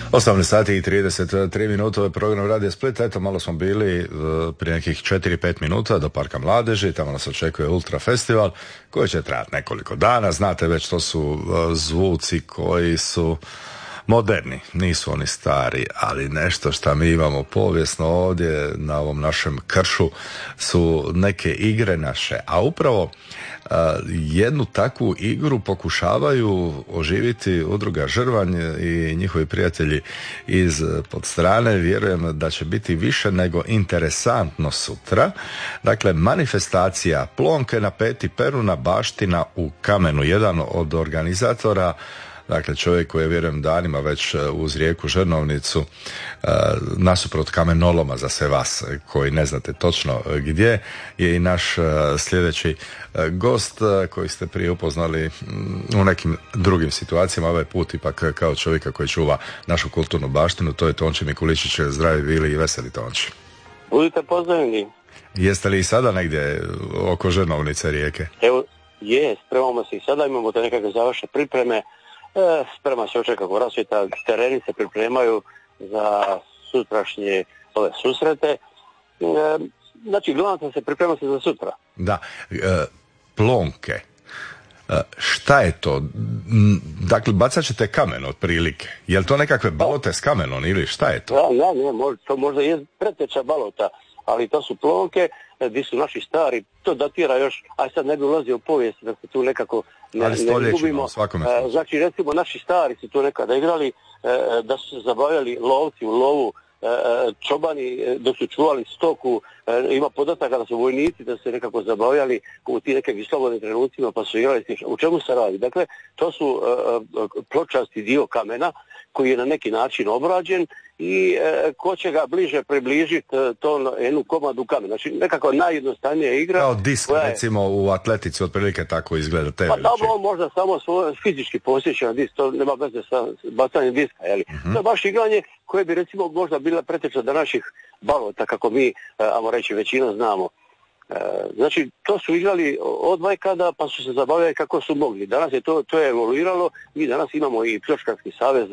18 sati i 33 minuta, je program Radija Split. Eto, malo smo bili prije nekih 4-5 minuta do Parka mladeži, tamo nas očekuje Ultra Festival koji će trajati nekoliko dana. Znate već, to su zvuci koji su moderni, nisu oni stari, ali nešto što mi imamo povijesno ovdje na ovom našem kršu su neke igre naše, a upravo jednu takvu igru pokušavaju oživiti udruga Žrvanj i njihovi prijatelji iz Podstrane. Vjerujem da će biti više nego interesantno sutra. Dakle, manifestacija Plonke na Peti Peruna, baština u kamenu. Jedan od organizatora, dakle čovjek koji je, vjerujem, danima već uz rijeku Žrnovnicu, nasuprot kamenoloma, za sve vas koji ne znate točno gdje, je i naš sljedeći gost koji ste prije upoznali u nekim drugim situacijama, ovaj put ipak kao čovjeka koji čuva našu kulturnu baštinu. To je Tonči Mikuličić. Zdravi bili i veseli, Tonči. Budite pozdravljeni. Jeste li i sada negdje oko Žrnovnice rijeke? Evo, spremamo se i sada, imamo te nekakve završne pripreme. Sprema se očeka kako rasvjeta, tereni se pripremaju za sutrašnje ove susrete. Znači, glavno se priprema se za sutra. Da, Plonke. Šta je to? Dakle, bacat ćete kamen otprilike. Je li to nekakve balote s kamenom ili šta je to? Ne, to možda je preteča balota, ali to su Plonke gdje su naši stari, to datira još, a sad ne bi ulazio u povijest da se tu nekako ne gubimo. Znači, recimo, naši stari su tu nekada igrali, da su se zabavljali lovci u lovu, čobani dok su čuvali stoku, ima podataka da su vojnici da se nekako zabavljali u ti nekakvim slobodnim trenucima pa su igrali. U čemu se radi? Dakle, to su pločasti dio kamena koji je na neki način obrađen i ko će ga bliže približiti to jednu komadu kamena. Znači, nekako najjednostavnija igra. Kao disk, recimo u atletici otprilike tako izgleda te veličine. Pa tamo možda samo fizički posjeća na disk, to nema veze sa bacanjem diska, jeli? To je baš igranje koje bi recimo možda bila preteča do naših balota, kako mi, ajmo reći, većina znamo. Znači, to su igrali od vajkada pa su se zabavljali kako su mogli. Danas je to je evoluiralo. Mi danas imamo i Pljoškarski savez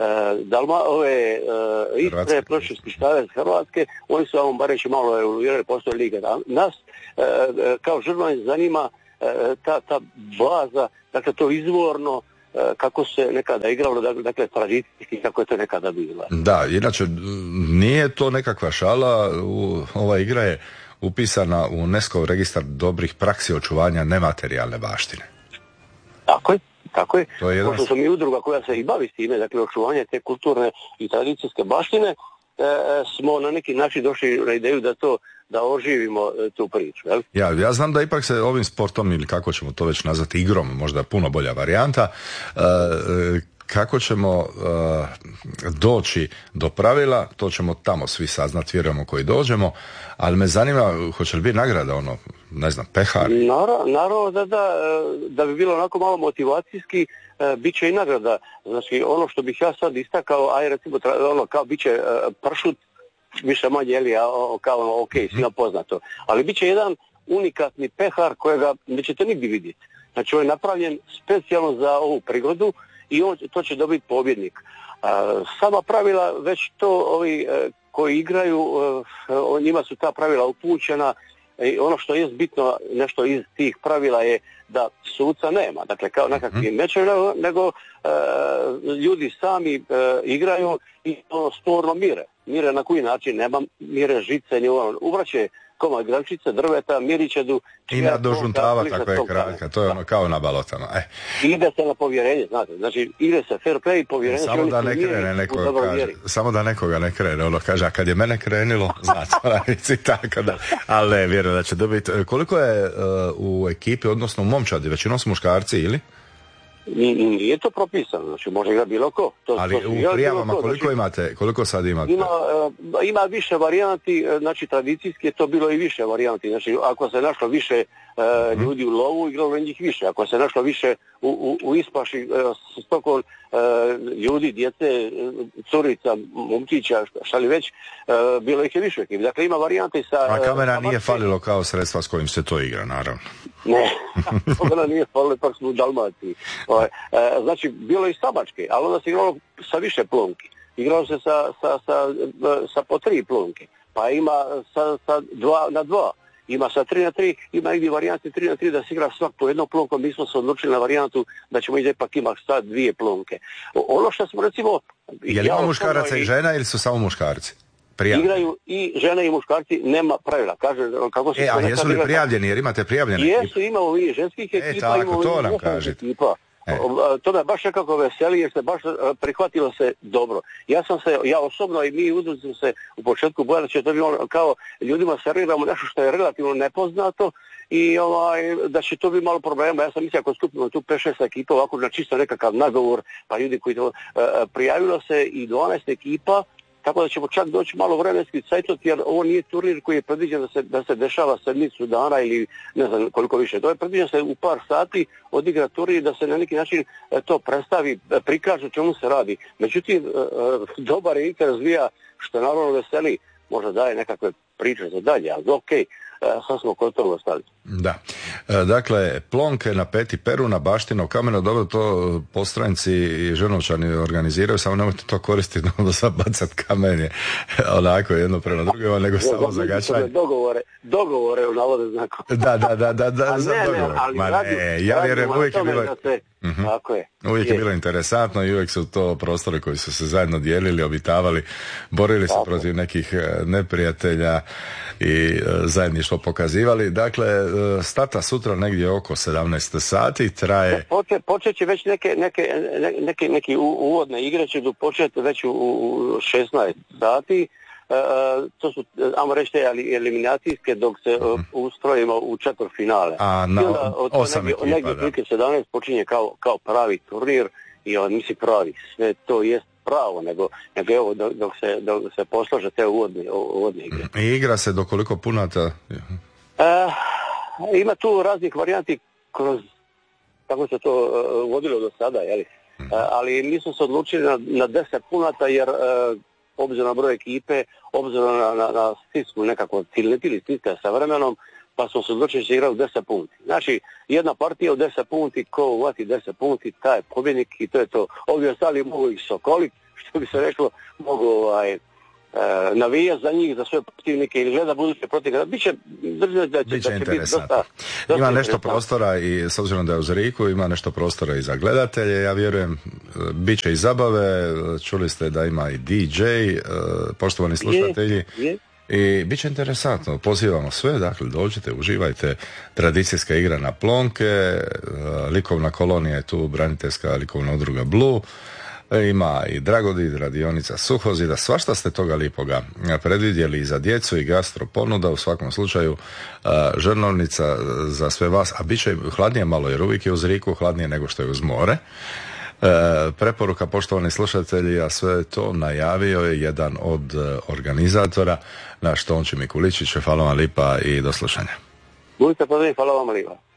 Istre, Pljoškarski savez Hrvatske. Oni su, vam bar reći, malo evoluirali, postoje liga. Nas kao Žrvanj zanima ta baza, dakle to izvorno, kako se nekada igralo, dakle tradicijski kako je to nekada bilo. Da, inače nije to nekakva šala, ova igra je upisana u UNESCO registar dobrih praksi očuvanja nematerijalne baštine. Tako je. Pošto smo mi udruga koja se i bavi s time, dakle očuvanje te kulturne i tradicijske baštine, smo na neki način došli na ideju da oživimo tu priču. Jel? Ja znam da ipak se ovim sportom, ili kako ćemo to već nazvati, igrom, možda puno bolja varijanta, kako ćemo doći do pravila, to ćemo tamo svi saznati, vjerujemo, koji dođemo, ali me zanima, hoće li biti nagrada, ne znam, pehar? Naravno da bi bilo onako malo motivacijski, bit će i nagrada. Znači, ono što bih ja sad istakao, recimo, kao bit će pršut, više manje, kao svima poznato, ali bit će jedan unikatni pehar kojega nećete nigdje vidjeti. Znači, on je napravljen specijalno za ovu prigodu i to će dobiti pobjednik. Sama pravila, već to ovi koji igraju, njima su ta pravila upućena. I ono što je bitno, nešto iz tih pravila je da suca nema, dakle kao nekakvi mečer, nego ljudi sami igraju i stvorno mire na koji način, nema mire žice, uvraće komad grančice, drveta, mirićedu. I nadožuntava tako je kratka, to je kao na balotama. Ide se na povjerenje, znate, znači ide se fair play, povjerenje. Samo da nekoga ne krene, kaže, a kad je mene krenilo, znate, tako da, ali ne, vjerujem da će dobiti. Koliko je u ekipi, odnosno u momčadi, većinom su muškarci ili? Nije to propisano, znači može igrati bilo ko. Ali u prijavama koliko sad imate? Ima više varijanti, znači tradicijski je to bilo i više varijanti. Znači ako se našlo više ljudi u lovu, igralo njih više. Ako se našlo više u ispaši s stokom ljudi, djece, curica, momčića, šta li već, bilo ih je više. Dakle, ima varijante sa... A kamera nije falilo kao sredstva s kojim se to igra, naravno. Ne, kamera nije falilo, pak smo u Dalmaciji. Znači, bilo i sabačke, ali onda se igralo sa više plonki. igralo se sa po 3 plonke, pa ima sa 2-2, ima sa 3-3, ima i varijanti 3-3 da se igra svak po jednom plonkom. Mi smo se odlučili na varijantu da ćemo ipak imati sad 2 plonke. Ono što smo recimo... Je li ima muškaraca i žena ili su samo muškarci? Igraju i žene i muškarci, nema pravila. Kaže, kako se a jesu li prijavljeni, jer imate prijavljene ekipe? Jesu, imamo i ženskih ekipa, imamo to i nam kažete. Ekipa. To me baš nekako veseli jer se baš prihvatilo se dobro. Ja osobno i mi udruzi smo se u početku bojali da će to biti kao ljudima serviramo nešto što je relativno nepoznato i da će to biti malo problema. Ja sam mislio ako skupimo tu 5-6 ekipa ovako na čisto nekakav nagovor, pa ljudi koji to prijavilo se i 12 ekipa, tako da ćemo čak doći malo vremenski cajtot, jer ovo nije turnir koji je predviđen da se dešava sedmicu dana ili ne znam koliko više. To je predviđen se u par sati odigra turnir da se na neki način to predstavi, prikaže o čemu se radi. Međutim, dobar je interes razvija, što naravno veseli, možda daje nekakve priče za dalje, ali okej. Sad smo kod toga ostali. Da. Dakle, plonke na Peti Peru, na Baštino, Kameno, dobro, to Postranjci i Žrnovčani organiziraju, samo nemojte to koristiti da sad bacat kamenje onako jedno prema drugima, nego samo zagačanje. Dogovore u navode znaku. Da, za dogovor. Ja vjerujem, uvijek je bilo... Tako je. Uvijek je bilo interesantno i uvijek su to prostore koji su se zajedno dijelili, obitavali, borili se protiv nekih neprijatelja i zajedništvo pokazivali. Dakle, starta sutra negdje oko 17 sati, traje... Počet će već neke uvodne igre će početi već u 16 sati. To su, ajmo reći, te eliminacijske dok se ustrojimo u četvrtfinale. A na 8 ekipa, negdje prije 17 počinje kao pravi turnir i mislim pravi, sve to jest pravo, nego evo dok se poslože te uvodne igre. I igra se do koliko punata? Ima tu raznih varijanti kroz kako se to vodilo do sada, jeli? Ali mi smo se odlučili na 10 punata jer obzirom na broj ekipe, obzirom na stisku nekako ciletili stiska sa vremenom, pa smo se odlučili da će igrati 10 punti. Znači, jedna partija od 10 punti, ko uvati 10 punti, taj je pobjednik i to je to. Ovi ostali mogu ih sokolit, što bi se reklo, mogu navijati za njih, za sve protivnike ili gleda buduće protivnike. Biće interesantno. Ima nešto prostora i s obzirom da je uz Riku, ima nešto prostora i za gledatelje. Ja vjerujem, bit će i zabave. Čuli ste da ima i DJ, poštovani slušatelji. I bit će interesantno. Pozivamo sve, dakle, dođite, uživajte. Tradicijska igra na plonke, likovna kolonija je tu, braniteljska likovna udruga Blue. Ima i Dragodid, radionica Suhozida, svašta ste toga lipoga predvidjeli i za djecu i gastro ponuda, u svakom slučaju žrnovnica za sve vas, a bit će hladnije malo jer uvijek je uz Riku hladnije nego što je uz more. Preporuka, poštovani slušatelji, a sve to najavio je jedan od organizatora, naš Tonči Mikuličić. Hvala vam lipa i do slušanja. Budite pozdravi, hvala vam lipa.